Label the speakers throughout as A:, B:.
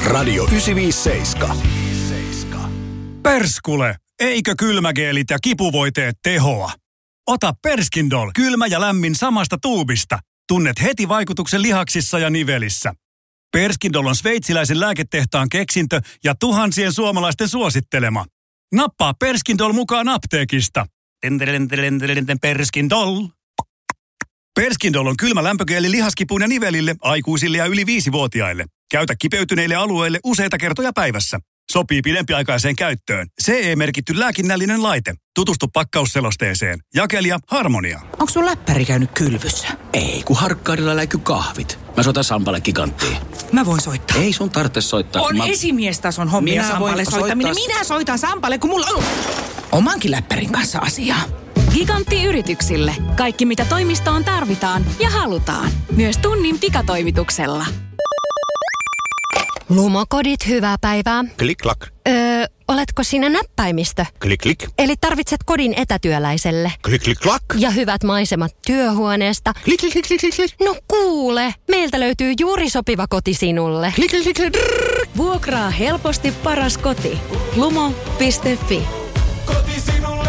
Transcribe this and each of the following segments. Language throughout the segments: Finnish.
A: Radio 957.
B: Perskule, eikö kylmägeelit ja kipuvoiteet tehoa? Ota Perskindol, kylmä ja lämmin samasta tuubista. Tunnet heti vaikutuksen lihaksissa ja nivelissä. Perskindol on sveitsiläisen lääketehtaan keksintö ja tuhansien suomalaisten suosittelema. Nappaa Perskindol mukaan apteekista. Perskindol. Perskindol on kylmä lämpögeeli lihaskipuun ja nivelille, aikuisille ja yli 5-vuotiaille. Käytä kipeytyneille alueille useita kertoja päivässä. Sopii pidempiaikaiseen käyttöön. CE-merkitty lääkinnällinen laite. Tutustu pakkausselosteeseen. Jakelija Harmonia.
C: Onko sun läppäri käynyt kylvyssä?
A: Ei, kun Harkkaudella läiky kahvit. Mä soitan Sampalle Giganttiin.
C: Mä voin soittaa.
A: Ei sun tarvitse soittaa.
C: On esimiestason hommia Sampalle soittaminen. Minä soitan Sampalle, kun mulla on omankin läppärin kanssa asiaa.
D: Gigantti yrityksille. Kaikki mitä toimistoon tarvitaan ja halutaan. Myös tunnin pikatoimituksella.
E: Lumokodit, hyvää päivää.
F: Klik-klak.
E: Oletko sinä näppäimistö?
F: Klik-klik.
E: Eli tarvitset kodin etätyöläiselle.
F: Klik-klik-klak.
E: Ja hyvät maisemat työhuoneesta.
F: Klik-klik-klik-klik.
E: No kuule, meiltä löytyy juuri sopiva koti sinulle.
F: Klik-klik-klik.
D: Vuokraa helposti paras koti. Lumo.fi.
F: Koti sinulle.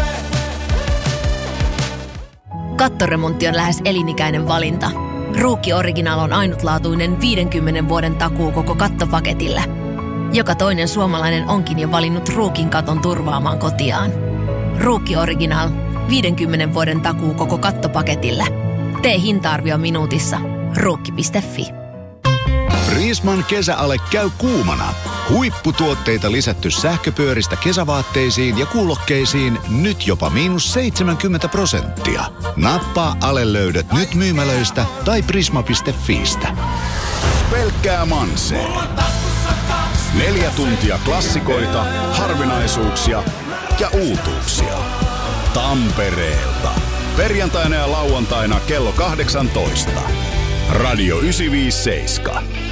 G: Kattoremontti on lähes elinikäinen valinta. Ruukki Original on ainutlaatuinen 50 vuoden takuu koko kattopaketille. Joka toinen suomalainen onkin jo valinnut Ruukin katon turvaamaan kotiaan. Ruukki Original. 50 vuoden takuu koko kattopaketille. Tee hinta-arvio minuutissa. Ruukki.fi.
H: Riisman kesäale käy kuumana. Huipputuotteita lisätty sähköpyöristä kesävaatteisiin ja kuulokkeisiin nyt jopa -70%. Nappaa alelöydöt nyt myymälöistä tai prisma.fiistä. Pelkkää Manse. 4 tuntia klassikoita, harvinaisuuksia ja uutuuksia. Tampereelta. Perjantaina ja lauantaina kello 18. Radio 957.